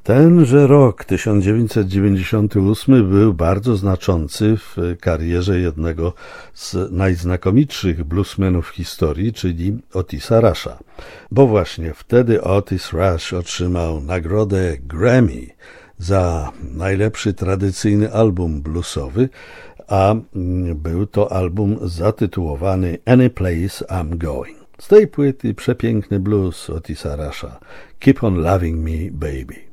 Tenże rok 1998 był bardzo znaczący w karierze jednego z najznakomitszych bluesmenów w historii, czyli Otisa Rusha. Bo właśnie wtedy Otis Rush otrzymał nagrodę Grammy za najlepszy tradycyjny album bluesowy, a był to album zatytułowany Any Place I'm Going. Z tej płyty przepiękny blues Otisa Rusha, Keep on Loving Me Baby.